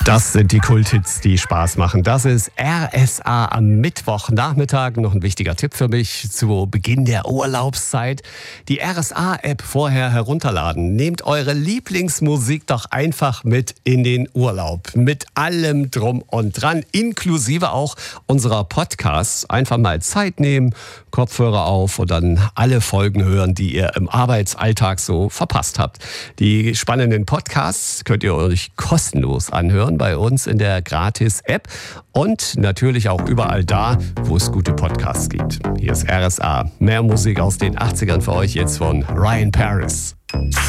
Das sind die Kulthits, die Spaß machen. Das ist RSA am Mittwochnachmittag. Noch ein wichtiger Tipp für mich zu Beginn der Urlaubszeit. Die RSA-App vorher herunterladen. Nehmt eure Lieblingsmusik doch einfach mit in den Urlaub. Mit allem drum und dran, inklusive auch unserer Podcasts. Einfach mal Zeit nehmen, Kopfhörer auf und dann alle Folgen hören, die ihr im Arbeitsalltag so verpasst habt. Die spannenden Podcasts könnt ihr euch kostenlos anhören bei uns in der Gratis-App und natürlich auch überall da, wo es gute Podcasts gibt. Hier ist RSA. Mehr Musik aus den 80ern für euch jetzt von Ryan Paris.